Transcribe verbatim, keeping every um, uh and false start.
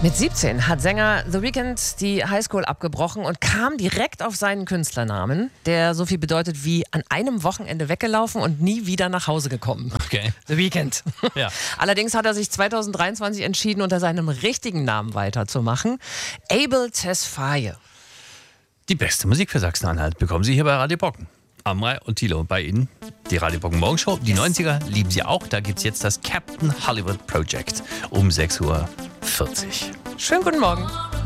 Mit siebzehn hat Sänger The Weeknd die Highschool abgebrochen und kam direkt auf seinen Künstlernamen, der so viel bedeutet wie an einem Wochenende weggelaufen und nie wieder nach Hause gekommen. Okay. The Weeknd. Ja. Allerdings hat er sich zwanzig dreiundzwanzig entschieden, unter seinem richtigen Namen weiterzumachen. Abel Tesfaye. Die beste Musik für Sachsen-Anhalt bekommen Sie hier bei Radio Brocken. Amrei und Thilo bei Ihnen. Die Radio Brocken Morgenshow. Die neunziger lieben Sie auch. Da gibt es jetzt das Captain Hollywood Project um sechs Uhr vierzig. Schönen guten Morgen.